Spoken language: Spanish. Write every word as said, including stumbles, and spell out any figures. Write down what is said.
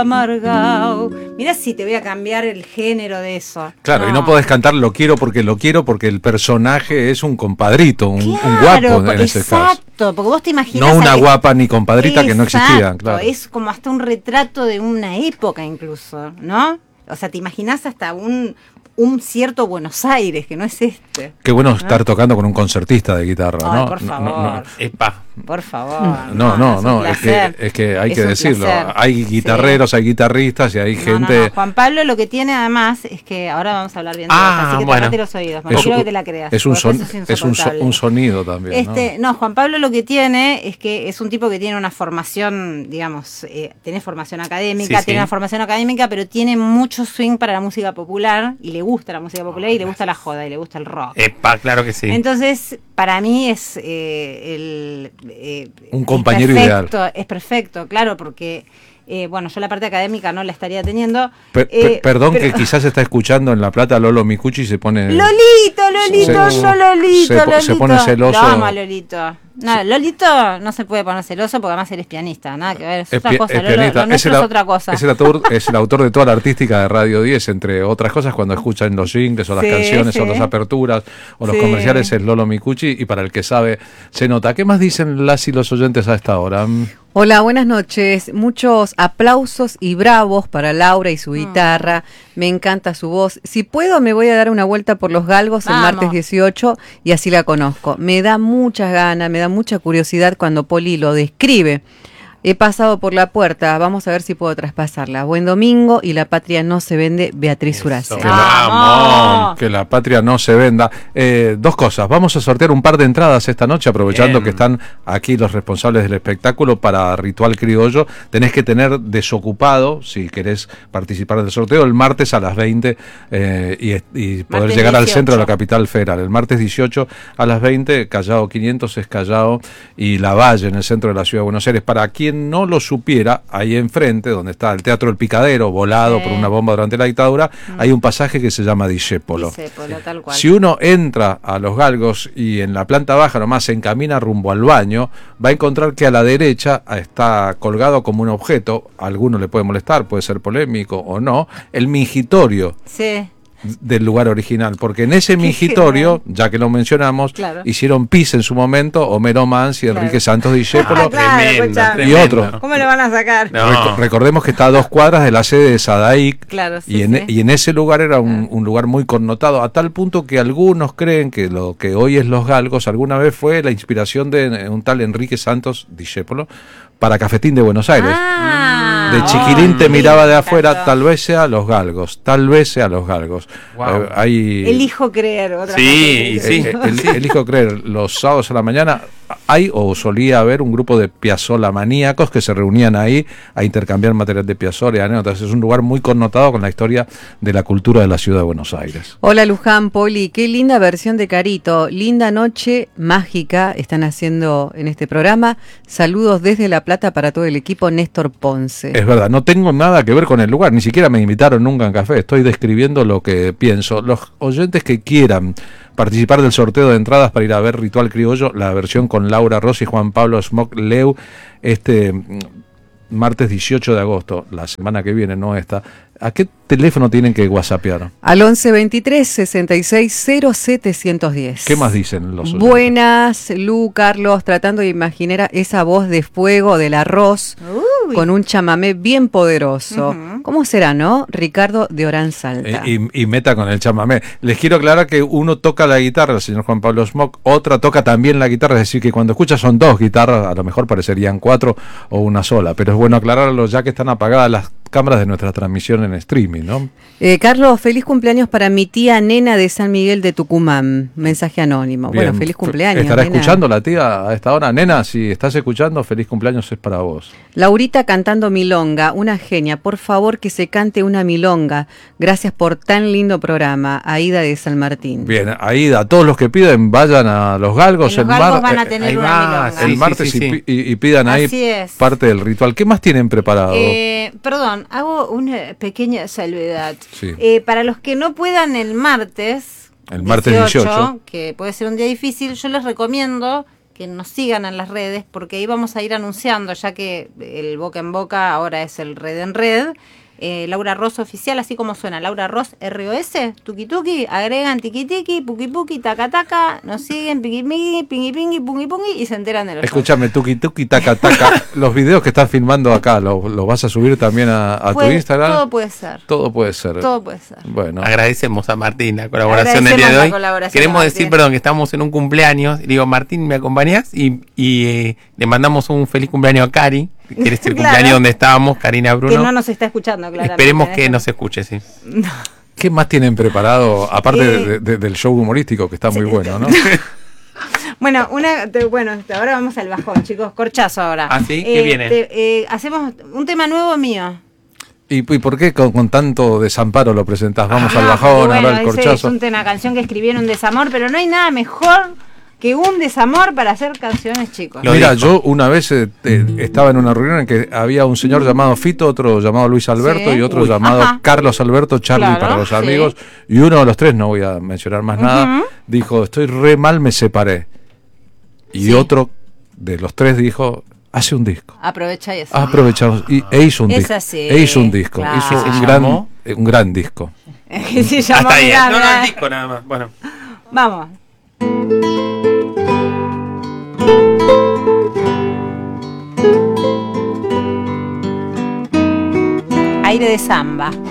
amargao. Mirá si te voy a cambiar el género de eso. Claro, no. Y no podés cantar lo quiero porque lo quiero porque el personaje es un compadrito, un, claro, un guapo en ese exacto, caso. Exacto, porque vos te imaginas... No una que... guapa ni compadrita, exacto, que no existían, claro. Es como hasta un retrato de una época incluso, ¿no? O sea, te imaginás hasta un... un cierto Buenos Aires, que no es este. Qué bueno, ¿no?, estar tocando con un concertista de guitarra, Ay, ¿no? por favor. No, no, no. Epa. Por favor. No, no, no, no es, que, es que hay es que decirlo. Placer. Hay guitarreros, sí, hay guitarristas y hay no, gente... No, no. Juan Pablo lo que tiene además es que ahora vamos a hablar bien de ah, esto, así que bueno. tapate los oídos, no es quiero un, que te la creas. Es un, son, es es un, so, un sonido también. Este, ¿no? no, Juan Pablo lo que tiene es que es un tipo que tiene una formación, digamos, eh, tiene formación académica, sí, tiene sí. una formación académica, pero tiene mucho swing para la música popular y le gusta la música popular y le gusta la joda y le gusta el rock. Epa, claro que sí. Entonces, para mí es eh, el... Eh, un compañero es perfecto, ideal. Es perfecto, claro, porque... Eh, bueno, yo la parte académica no la estaría teniendo. Per, eh, per, perdón, pero... que quizás está escuchando en La Plata Lolo Micucci y se pone... Lolito, Lolito, se, yo Lolito, se, Lolito. Se pone celoso. Lo amo a Lolito. No, Lolito no se puede poner celoso porque además él es pianista, nada que ver, es, es otra cosa, es Lolo, lo nuestro es, el, es otra cosa. Es el, autor, es el autor de toda la artística de Radio diez, entre otras cosas, cuando escuchan los jingles o las sí, canciones sí. o las aperturas o los sí. comerciales, es Lolo Micucci, y para el que sabe, se nota. ¿Qué más dicen las y los oyentes a esta hora? Hola, buenas noches. Muchos aplausos y bravos para Laura y su guitarra. Mm. Me encanta su voz. Si puedo, me voy a dar una vuelta por Los Galgos el martes dieciocho y así la conozco. Me da muchas ganas, me da mucha curiosidad cuando Poli lo describe. He pasado por la puerta, vamos a ver si puedo traspasarla. Buen domingo y la patria no se vende, Beatriz Uracea. Que, la, que la patria no se venda. Eh, dos cosas, vamos a sortear un par de entradas esta noche, aprovechando Bien. que están aquí los responsables del espectáculo para Ritual Criollo. Tenés que tener desocupado, si querés participar del sorteo, el martes a las veinte eh, y, y poder martes llegar dieciocho al centro de la capital federal. El martes dieciocho a las veinte, Callao quinientos es Callao y Lavalle, en el centro de la ciudad de Buenos Aires. Para quien no lo supiera, ahí enfrente, donde está el Teatro El Picadero, volado sí. por una bomba durante la dictadura, mm. hay un pasaje que se llama Discépolo. Discépolo, tal cual. Si uno entra a Los Galgos y en la planta baja nomás se encamina rumbo al baño, va a encontrar que a la derecha está colgado como un objeto, a alguno le puede molestar, puede ser polémico o no, el mingitorio. Sí. Del lugar original, porque en ese mingitorio, ya que lo mencionamos, claro. hicieron pis en su momento Homero Manz y Enrique claro. Santos Discépolo ah, claro, tremenda, y otro. ¿Cómo le van a sacar? No. Rec- recordemos que está a dos cuadras de la sede de Sadaic claro, sí, y, en, sí. y en ese lugar era un, un lugar muy connotado, a tal punto que algunos creen que lo que hoy es Los Galgos alguna vez fue la inspiración de un tal Enrique Santos Discépolo para Cafetín de Buenos Aires. Ah, de chiquirín oh, te miraba de afuera, encantó. tal vez sea Los Galgos, tal vez sea Los Galgos. Wow. Eh, hay, elijo creer. Otra sí, cosa. sí. Eh, el, elijo creer. Los sábados a la mañana hay o solía haber un grupo de Piazzolla maníacos que se reunían ahí a intercambiar material de Piazzolla y anécdotas. Es un lugar muy connotado con la historia de la cultura de la ciudad de Buenos Aires. Hola Luján, Poli, qué linda versión de Carito, linda noche mágica están haciendo en este programa. Saludos desde La Plata para todo el equipo, Néstor Ponce. Es verdad, no tengo nada que ver con el lugar, ni siquiera me invitaron nunca en café, estoy describiendo lo que pienso. Los oyentes que quieran participar del sorteo de entradas para ir a ver Ritual Criollo, la versión con Laura Rossi y Juan Pablo Smock Leu, este martes dieciocho de agosto, la semana que viene, no esta. ¿A qué teléfono tienen que whatsappear? Al once veintitrés sesenta y seis cero setecientos diez. ¿Qué más dicen los oyentes? Buenas, Lu, Carlos, tratando de imaginar esa voz de fuego del arroz Uy. con un chamamé bien poderoso. Uh-huh. ¿Cómo será, no? Ricardo de Orán Salta. Eh, y, y meta con el chamamé. Les quiero aclarar que uno toca la guitarra, el señor Juan Pablo Smock, otra toca también la guitarra, es decir, que cuando escuchas son dos guitarras, a lo mejor parecerían cuatro o una sola, pero es bueno aclararlo ya que están apagadas las cámaras de nuestra transmisión en streaming, ¿no? Eh, Carlos, feliz cumpleaños para mi tía Nena de San Miguel de Tucumán. Mensaje anónimo. Bien. Bueno, feliz cumpleaños. ¿Estará nena. escuchando la tía a esta hora? Nena, si estás escuchando, feliz cumpleaños es para vos. Laurita cantando milonga, una genia. Por favor, que se cante una milonga. Gracias por tan lindo programa. Aida de San Martín. Bien, Aida, todos los que piden vayan a Los Galgos. En Los el Galgos mar, van a tener eh, una va, milonga. El Sí, martes sí, sí, y, sí. y, y pidan ahí Así es. parte del ritual. ¿Qué más tienen preparado? Eh, perdón, hago una pequeña salvedad. Sí. Eh, para los que no puedan el martes, El martes dieciocho, que puede ser un día difícil, yo les recomiendo que que nos sigan en las redes, porque ahí vamos a ir anunciando, ya que el boca en boca ahora es el red en red. Eh, Laura Ross oficial, así como suena, Laura Ross R O S, tuki tuki, agregan tiki tiki, puki puki, taca taca, nos siguen, piqui piqui, pingui pingui, pungi pungi y se enteran de los Escúchame, tuki tuki, taca taca. Los videos que estás filmando acá, ¿los lo vas a subir también a, a tu Instagram? Todo puede ser. Todo puede ser. Todo puede ser. Bueno. Agradecemos a Martín la colaboración del día de hoy. Queremos decir, perdón, que estamos en un cumpleaños. Y digo, Martín, ¿me acompañás? Y, y eh, le mandamos un feliz cumpleaños a Cari. Quiere decir Claro. cumpleaños donde estábamos, Karina Bruno. Que no nos está escuchando, claramente. Esperemos que nos escuche, sí. No. ¿Qué más tienen preparado, aparte Eh, de, de, del show humorístico, que está muy bueno, ¿no? Bueno, una, te- bueno, ahora vamos al bajón, chicos. Corchazo ahora. ¿Ah, sí? ¿Qué viene? te- eh, hacemos un tema nuevo mío. ¿Y, y por qué con, con tanto desamparo lo presentás? Vamos Ah, al porque, bajón, bueno, ahora al ese corchazo. Es un- una canción que escribí en un desamor, pero no hay nada mejor que un desamor para hacer canciones, chicos. Lo Mira, dijo. yo una vez eh, te- estaba en una reunión en que había un señor llamado Fito, otro llamado Luis Alberto Sí. y otro Uy. llamado Ajá. Carlos Alberto, Charlie Claro, para los sí. amigos, y uno de los tres, no voy a mencionar más nada, Ujú. dijo, estoy re mal, me separé. Y Sí. otro de los tres dijo, hace un disco. Aprovecha eso. Ah, aprovechamos y, e hizo un Es disco. así, E hizo un disco. claro. Hizo ¿Qué se un gran, llamó? eh, un gran disco. Que se llama, Hasta ahí. mirá, No, no, mirá. el disco nada más. Bueno. Vamos. Aire de samba.